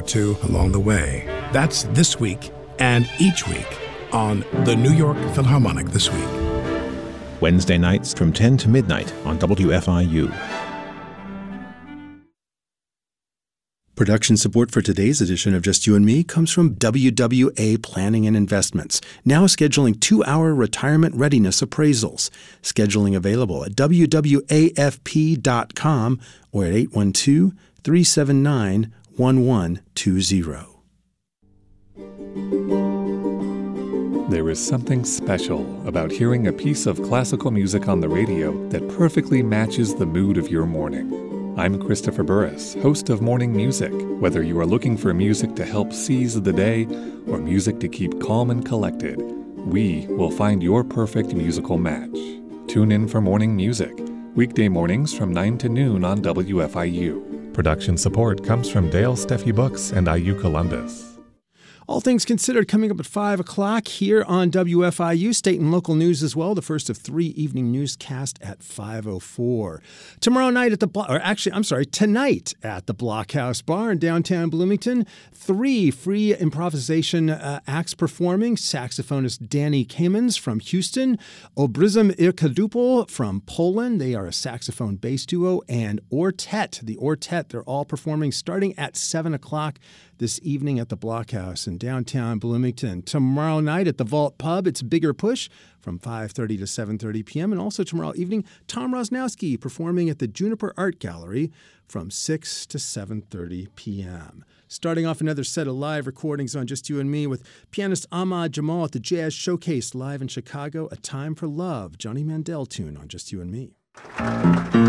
or two along the way. That's this week and each week on the New York Philharmonic This Week. Wednesday nights from 10 to midnight on WFIU. Production support for today's edition of Just You and Me comes from WWA Planning and Investments, now scheduling 2-hour retirement readiness appraisals. Scheduling available at wwafp.com or at 812-379-1120. There is something special about hearing a piece of classical music on the radio that perfectly matches the mood of your morning. I'm Christopher Burris, host of Morning Music. Whether you are looking for music to help seize the day or music to keep calm and collected, we will find your perfect musical match. Tune in for Morning Music, weekday mornings from 9 to noon on WFIU. Production support comes from Dale Steffi Books and IU Columbus. All things considered coming up at 5 o'clock here on WFIU. State and local news as well. The first of 3 evening newscasts at 5:04. Tonight at the Blockhouse Bar in downtown Bloomington. 3 free improvisation acts performing. Saxophonist Danny Kamens from Houston. Obryzm Irkadupol from Poland. They are a saxophone bass duo. And Ortet, the Ortet, they're all performing starting at 7 o'clock this evening at the Blockhouse in downtown Bloomington. Tomorrow night at the Vault Pub, it's Bigger Push from 5:30 to 7:30 p.m. And also tomorrow evening, Tom Rosnowski performing at the Juniper Art Gallery from 6 to 7:30 p.m. Starting off another set of live recordings on Just You and Me with pianist Ahmad Jamal at the Jazz Showcase live in Chicago, A Time for Love, Johnny Mandel tune on Just You and Me.